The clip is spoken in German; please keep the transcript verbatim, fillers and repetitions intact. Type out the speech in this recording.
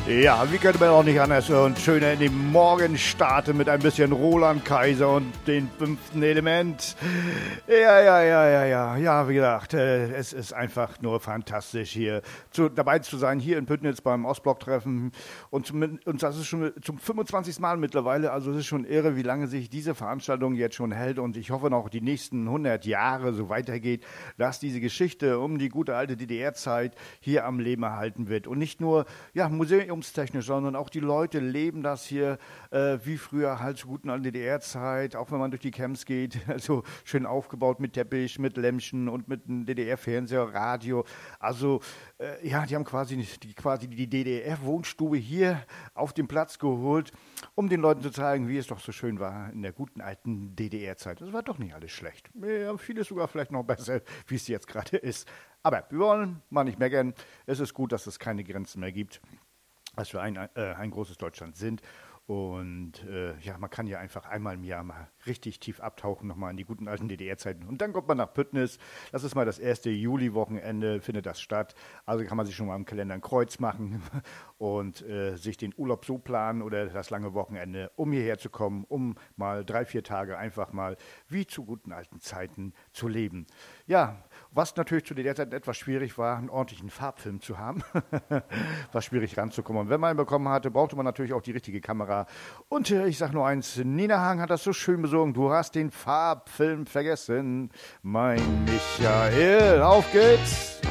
Ja, wie könnte man auch nicht anders und schöner in den Morgen starten mit ein bisschen Roland Kaiser und den fünften Element. Ja, ja, ja, ja, ja, ja, wie gesagt, äh, es ist einfach nur fantastisch hier zu, dabei zu sein, hier in Püttnitz beim Ostblock-Treffen und, zum, und das ist schon zum fünfundzwanzigsten Mal mittlerweile, also es ist schon irre, wie lange sich diese Veranstaltung jetzt schon hält und ich hoffe noch die nächsten hundert Jahre so weitergeht, dass diese Geschichte um die gute alte D D R-Zeit hier am Leben erhalten wird und nicht nur, ja, Museum technisch, sondern auch die Leute leben das hier äh, wie früher halt zur guten alten D D R-Zeit, auch wenn man durch die Camps geht, also schön aufgebaut mit Teppich, mit Lämpchen und mit einem D D R-Fernseher, Radio. Also äh, ja, die haben quasi die, quasi die D D R-Wohnstube hier auf den Platz geholt, um den Leuten zu zeigen, wie es doch so schön war in der guten alten D D R-Zeit. Das war doch nicht alles schlecht. Ja, vieles sogar vielleicht noch besser, wie es jetzt gerade ist. Aber wir wollen mal nicht meckern. Es ist gut, dass es keine Grenzen mehr gibt, dass wir ein, äh, ein großes Deutschland sind. Und äh, ja, man kann ja einfach einmal im Jahr mal richtig tief abtauchen, nochmal in die guten alten D D R-Zeiten. Und dann kommt man nach Püttnitz. Das ist mal das erste Juli-Wochenende, findet das statt. Also kann man sich schon mal im Kalender ein Kreuz machen und äh, sich den Urlaub so planen oder das lange Wochenende, um hierher zu kommen, um mal drei, vier Tage einfach mal wie zu guten alten Zeiten zu leben. Ja, was natürlich zu D D R-Zeiten etwas schwierig war, einen ordentlichen Farbfilm zu haben. War schwierig ranzukommen. Und wenn man ihn bekommen hatte, brauchte man natürlich auch die richtige Kamera. Und äh, ich sag nur eins, Nina Hagen hat das so schön besungen. Du hast den Farbfilm vergessen, mein Michael. Auf geht's!